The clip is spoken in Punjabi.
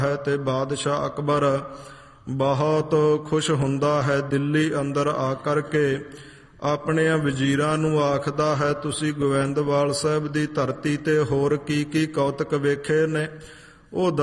ਹੈ ਤੇ ਬਾਦਸ਼ਾਹ ਅਕਬਰ ਬਹੁਤ ਖੁਸ਼ ਹੁੰਦਾ ਹੈ। ਦਿੱਲੀ ਅੰਦਰ ਆ ਕਰਕੇ ਆਪਣੇ ਵਜ਼ੀਰਾਂ ਨੂੰ ਆਖਦਾ ਹੈ, ਤੁਸੀਂ ਗੋਬਿੰਦਵਾਲ ਸਾਹਿਬ ਦੀ ਧਰਤੀ ਤੇ ਹੋਰ ਕੀ ਕੀ ਕੌਤਕ ਵੇਖੇ ਨੇ? ਉਹ